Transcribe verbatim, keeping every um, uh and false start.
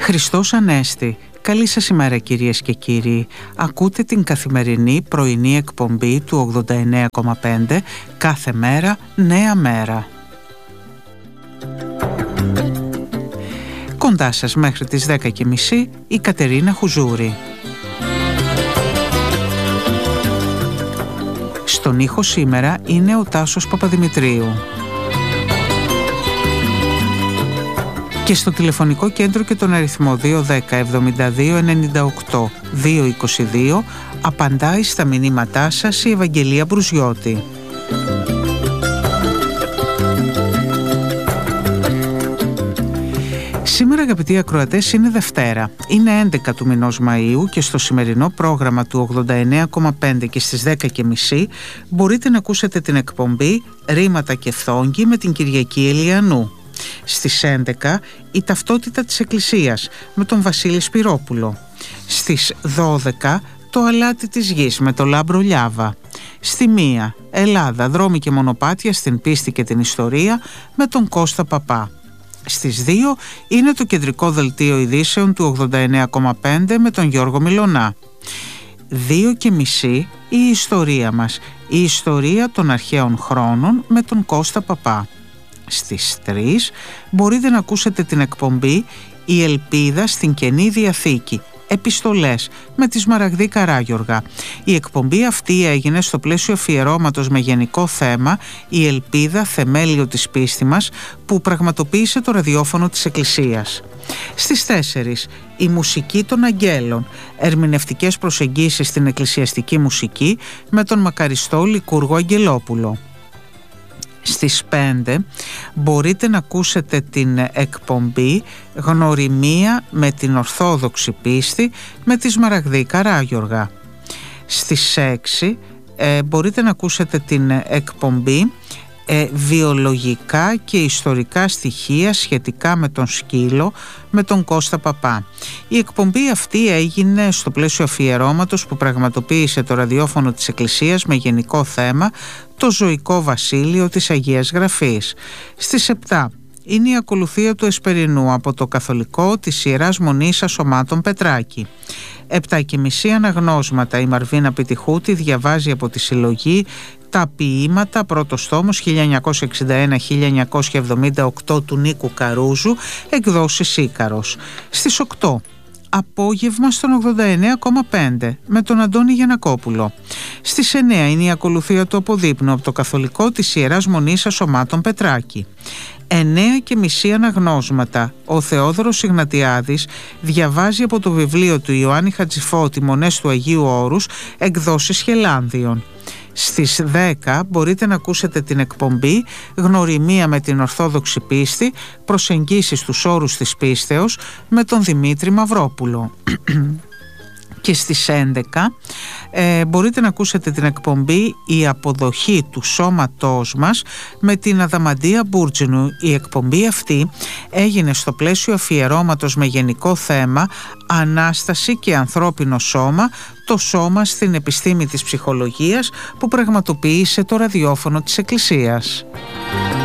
Χριστός Ανέστη. Καλή σας ημέρα κυρίες και κύριοι. Ακούτε την καθημερινή πρωινή εκπομπή του ογδόντα εννέα κόμμα πέντε, κάθε μέρα νέα μέρα. Κοντά σας μέχρι τις δέκα και μισή η Κατερίνα Χουζούρη. Στον ήχο σήμερα είναι ο Τάσος Παπαδημητρίου. Και στο τηλεφωνικό κέντρο και τον αριθμό δύο ένα μηδέν εβδομήντα δύο ενενήντα οκτώ διακόσια είκοσι δύο απαντάει στα μηνύματά σας η Ευαγγελία Μπρουζιώτη. Σήμερα, αγαπητοί ακροατές, είναι Δευτέρα. Είναι έντεκα του μηνός Μαΐου και στο σημερινό πρόγραμμα του ογδόντα εννέα κόμμα πέντε και στις δέκα και μισή μπορείτε να ακούσετε την εκπομπή «Ρήματα και Φθόγγι» με την Κυριακή Ελιανού. Στις έντεκα η ταυτότητα της Εκκλησίας με τον Βασίλη Σπυρόπουλο. Στις δώδεκα το αλάτι της γης με τον Λάμπρο Λιάβα. Στη μία Ελλάδα, δρόμοι και μονοπάτια στην πίστη και την ιστορία με τον Κώστα Παπά. Στις δύο είναι το κεντρικό δελτίο ειδήσεων του ογδόντα εννέα κόμμα πέντε με τον Γιώργο Μιλωνά. Δύο και μισή η ιστορία μας, η ιστορία των αρχαίων χρόνων με τον Κώστα Παπά. Στις τρεις μπορείτε να ακούσετε την εκπομπή «Η Ελπίδα στην Καινή Διαθήκη», επιστολές με τη Σμαραγδή Καράγιοργα. Η εκπομπή αυτή έγινε στο πλαίσιο αφιερώματος με γενικό θέμα «Η Ελπίδα, θεμέλιο της πίστη μας», που πραγματοποίησε το ραδιόφωνο της Εκκλησίας. Στις τέσσερις η μουσική των αγγέλων, ερμηνευτικές προσεγγίσεις στην εκκλησιαστική μουσική με τον μακαριστό Λικούργο Αγγελόπουλο. Στις πέντε μπορείτε να ακούσετε την εκπομπή «Γνωριμία με την Ορθόδοξη Πίστη» με τη Σμαραγδή Καράγιοργα. Στις έξι ε, μπορείτε να ακούσετε την εκπομπή ε, «Βιολογικά και ιστορικά στοιχεία σχετικά με τον σκύλο» με τον Κώστα Παπά. Η εκπομπή αυτή έγινε στο πλαίσιο αφιερώματος που πραγματοποίησε το ραδιόφωνο της Εκκλησίας με γενικό θέμα το ζωικό βασίλειο της Αγίας Γραφής. Στις επτά είναι η ακολουθία του Εσπερινού από το Καθολικό της Ιεράς Μονής Ασωμάτων Πετράκη. Επτά και μισή αναγνώσματα. Η Μαρβίνα Πιτιχούτη διαβάζει από τη συλλογή «Τα ποίηματα», πρώτος τόμος χίλια εννιακόσια εξήντα ένα με χίλια εννιακόσια εβδομήντα οκτώ του Νίκου Καρούζου, εκδόσεις Ίκαρος. Στις οκτώ απόγευμα στον ογδόντα εννέα κόμμα πέντε με τον Αντώνη Γιαννακόπουλο. Στις εννέα είναι η ακολουθία του Αποδείπνου από το Καθολικό της Ιεράς Μονής Ασωμάτων Πετράκη. Εννέα και μισή αναγνώσματα. Ο Θεόδωρος Ιγνατιάδης διαβάζει από το βιβλίο του Ιωάννη Χατζηφώτη «Μονές του Αγίου Όρους», εκδόσεις Χελάνδιον. Στις δέκα μπορείτε να ακούσετε την εκπομπή «Γνωριμία με την Ορθόδοξη Πίστη, προσεγγίσεις στους όρους της πίστεως» με τον Δημήτρη Μαυρόπουλο. Και στις έντεκα ε, μπορείτε να ακούσετε την εκπομπή «Η αποδοχή του σώματός μας» με την Αδαμαντία Μπούρτζινου. Η εκπομπή αυτή έγινε στο πλαίσιο αφιερώματος με γενικό θέμα «Ανάσταση και ανθρώπινο σώμα, το σώμα στην επιστήμη της ψυχολογίας», που πραγματοποίησε το ραδιόφωνο της Εκκλησίας.